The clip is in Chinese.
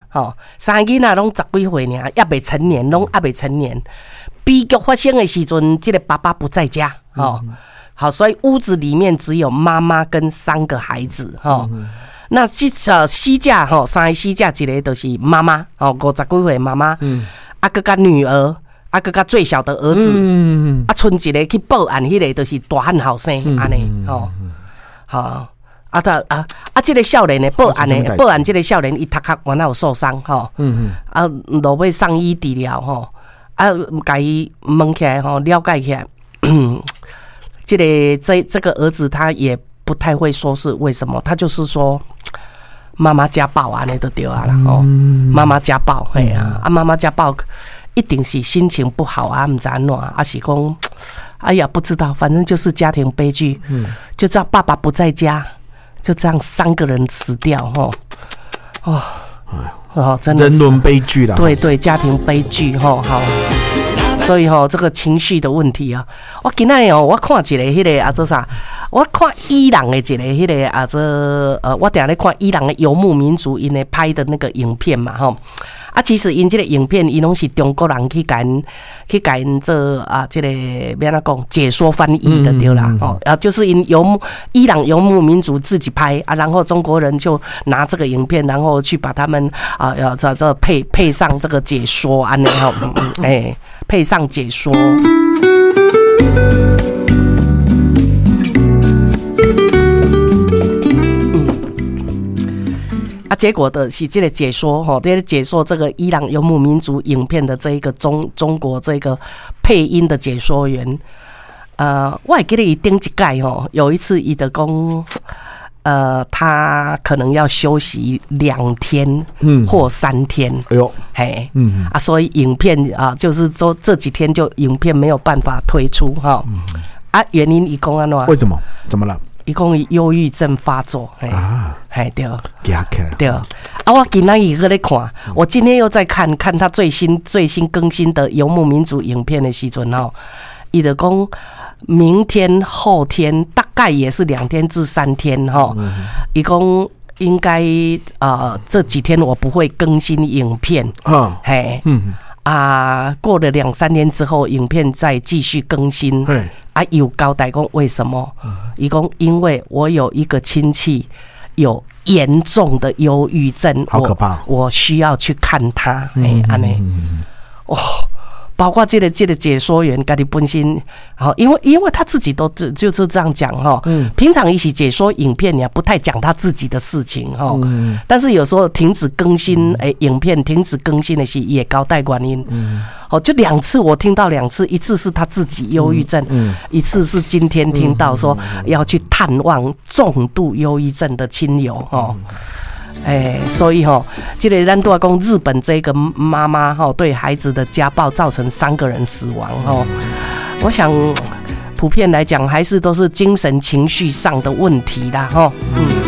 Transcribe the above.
吼，3个囡仔拢10几岁尔，也未成年，拢也未成年。悲剧发生的时阵，这个爸爸不在家，吼，好，所以屋子里面只有妈妈跟3个孩子，吼。那死者吼，3个死者，一个就是妈妈，吼，50几岁妈妈，搁甲女儿，搁甲最小的儿子，剩一个去报案，迄个就是大汉后生，安尼，吼，好。这个少年呢，报案这个少年，伊头壳原来有受伤，吼，落尾送医治疗，吼，甲伊问起来，吼，了解起来，这个儿子他也不太会说是为什么，他就是说妈妈家暴安尼就对啊啦，吼，妈妈家暴，嘿啊，妈妈家暴一定是心情不好啊，唔知安怎，是讲，哎呀，不知道，反正就是家庭悲剧，就知道爸爸不在家。就这样3个人死掉，真的是人伦悲剧啦。 对，家庭悲剧，好，所以这个情绪的问题啊，我今仔我看一个迄个做啥？我看伊朗的一个迄个我定咧看伊朗的游牧民族因咧拍的那个影片嘛，吼。其实因这个影片，因拢是中国人去甲因做这个要怎讲解说翻译的对啦，就是因伊朗游牧民族自己拍然后中国人就拿这个影片，然后去把他们这配上这个解说安尼吼，配上解说。结果的是这个解说这个解说这个伊朗游牧民族影片的这一个中国这个配音的解说员，我还记得伊顶一届有一次伊就讲，他可能要休息2天或3天，哎呦，嘿，所以影片就是说这几天就影片没有办法推出原因伊讲安怎？ 为什么？怎么了？ 伊讲伊忧郁症发作，对，对。我今仔日在看，我今天又在看他最新更新的游牧民族影片的时阵伊就讲明天后天大概也是2天至3天伊讲应该这几天我不会更新影片，过了2-3天之后，影片再继续更新。有交代讲为什么？伊讲因为我有一个亲戚有严重的忧郁症， 好可怕， 我需要去看他。安尼，包括这个解说员家己本身，因为他自己都就是这样讲平常一起解说影片，你不太讲他自己的事情但是有时候停止更新影片停止更新的是也交代原因就2次我听到2次，一次是他自己忧郁症，一次是今天听到说要去探望重度忧郁症的亲友所以这个咱都要讲日本这个妈妈对孩子的家暴造成3个人死亡我想普遍来讲还是都是精神情绪上的问题啦